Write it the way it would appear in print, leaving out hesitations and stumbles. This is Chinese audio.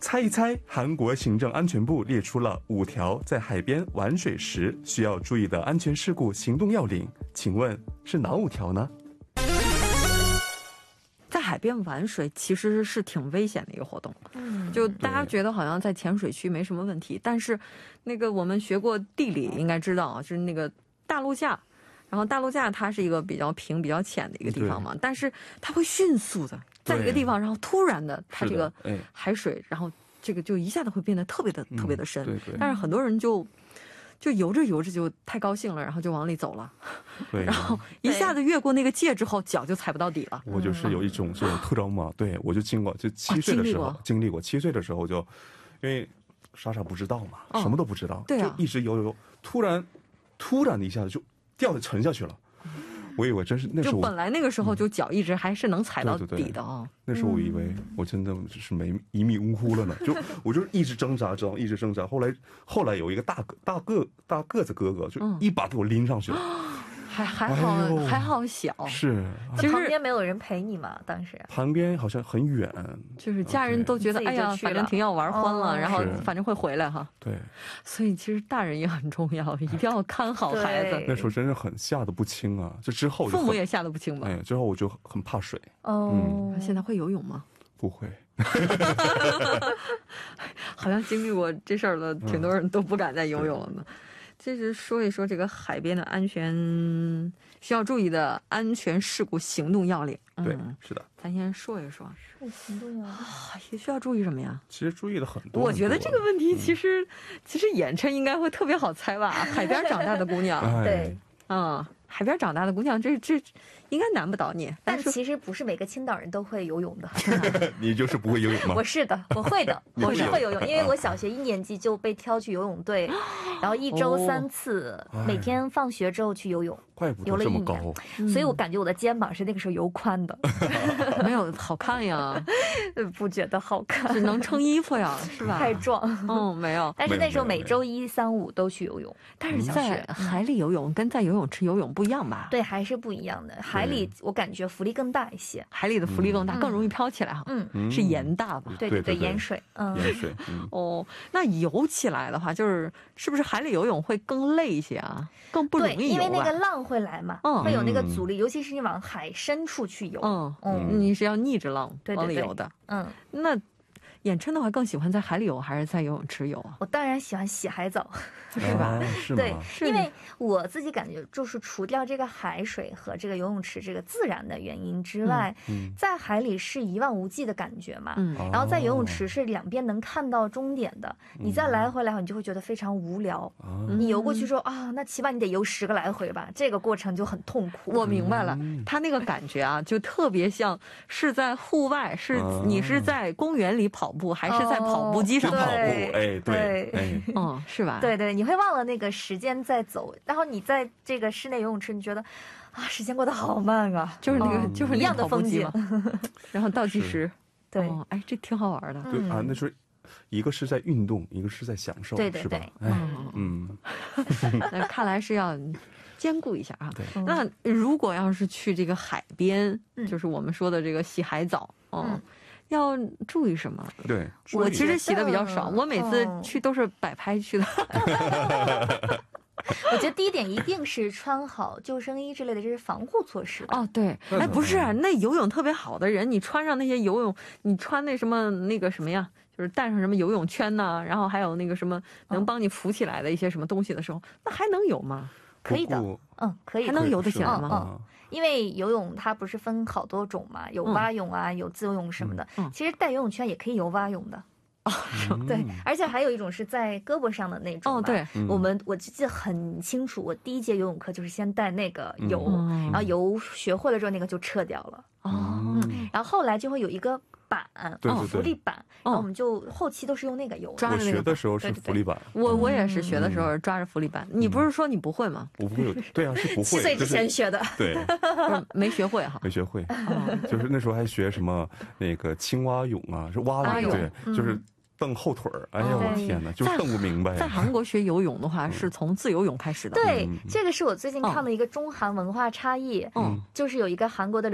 猜一猜，韩国行政安全部列出了5条在海边玩水时需要注意的安全事故行动要领，请问是哪5条呢？ 在海边玩水其实是挺危险的一个活动，就大家觉得好像在浅水区没什么问题，但是那个我们学过地理应该知道啊，就是那个大陆架，然后大陆架它是一个比较平比较浅的一个地方嘛，但是它会迅速的在一个地方，然后突然的它这个海水，然后这个就一下子会变得特别的深，但是很多人就游着游着就太高兴了，然后就往里走了，然后一下子越过那个界之后，脚就踩不到底了。 我就是有一种这种特征嘛，对，我就经过，就7岁的时候经历过，7岁的时候就，因为傻不知道嘛，什么都不知道，就一直游，突然的一下子就掉沉下去了。我以为真是那时候， 就本来那个时候就脚一直还是能踩到底的啊。 那时候我以为我真的是没一命呜呼了呢，我就一直挣扎，一直挣扎。后来有一个大个子哥哥，就一把给我拎上去了。 还好小， 是。 其实旁边没有人陪你嘛，当时旁边好像很远， 就是家人都觉得哎呀，反正挺要玩欢了，然后反正会回来哈。 对， 所以其实大人也很重要，一定要看好孩子。 那时候真是很吓得不轻啊！就之后父母也吓得不轻吧？ 哎，之后我就很怕水。 现在会游泳吗？ 不会。 好像经历过这事儿的挺多人都不敢再游泳了呢。其实说一说这个海边的安全需要注意的安全事故行动要领。 对，是的。 咱先说一说行动要领也需要注意什么呀？ 其实注意的很多。 我觉得这个问题其实衍琛应该会特别好猜吧？海边长大的姑娘， 对， 海边长大的姑娘，这应该难不倒你。 但其实不是每个青岛人都会游泳的。 你就是不会游泳吗？ 我是的，我会的，我是会游泳，因为我小学1年级就被挑去游泳队，然后1周3次，每天放学之后去游泳。 怪不得这么高， 所以我感觉我的肩膀是那个时候游宽的。 没有好看呀， 不觉得好看， 只能撑衣服呀，是吧？ 太壮。 没有。 但是那时候每周1、3、5都去游泳。 但是在海里游泳跟在游泳池游泳不一样吧？ 对，还是不一样的。海里我感觉浮力更大一些， 海里的浮力更大，更容易飘起来哈。是盐大吧？ 对，盐水。 盐水。 那游起来的话，是不是海里游泳会更累一些啊？更不容易游啊？ 对，因为那个浪会来嘛，会有那个阻力，尤其是你往海深处去游。 你是要逆着浪往里游的。那衍琛的话更喜欢在海里游还是在游泳池游啊？ 我当然喜欢洗海澡， 是吧？ 对，因为我自己感觉就是除掉这个海水和这个游泳池这个自然的原因之外，在海里是一望无际的感觉嘛，然后在游泳池是两边能看到终点的，你再来回你就会觉得非常无聊。你游过去说那起码你得游10个来回吧，这个过程就很痛苦。 我明白了，他那个感觉啊，就特别像是在户外，你是在公园里跑步还是在跑步机上跑步？ 对， 是吧？ 对，你会忘了那个时间在走，然后你在这个室内游泳池，你觉得时间过得好慢啊， 就是一样的风景，然后倒计时。 对， 这挺好玩的。 对那就是一个是在运动，一个是在享受，是吧？ 那看来是要兼顾一下啊。那如果要是去这个海边，就是我们说的这个洗海澡，要注意什么？ 对， 我其实洗的比较少，我每次去都是摆拍去的。 我觉得第一点一定是穿好救生衣之类的，这是防护措施。 对，不是那游泳特别好的人，你穿上那些游泳，你穿那什么呀，就是带上什么游泳圈呐，然后还有那个什么能帮你浮起来的一些什么东西的时候，那还能游吗？ 可以的，可以， 还能游得起来吗？ 因为游泳它不是分好多种嘛，有蛙泳啊，有自由泳什么的。其实带游泳圈也可以游蛙泳的。对，而且还有一种是在胳膊上的那种。 对， 我记得很清楚，我第一节游泳课就是先带那个游，然后游学会了之后那个就撤掉了。然后后来就会有一个板，浮力板，然后我们就后期都是用那个游。 我学的时候是浮力板， 我也是学的时候抓着浮力板。你不是说你不会吗？ 我不会，对啊，是不会。7 岁之前学的， 对， 没学会哈， 没学会。就是那时候还学什么那个青蛙泳啊，是蛙泳，对，就是蹬后腿儿。哎呀，我天哪，就是蹬不明白。 在韩国学游泳的话，是从自由泳开始的。 对，这个是我最近看的一个中韩文化差异。就是有一个韩国的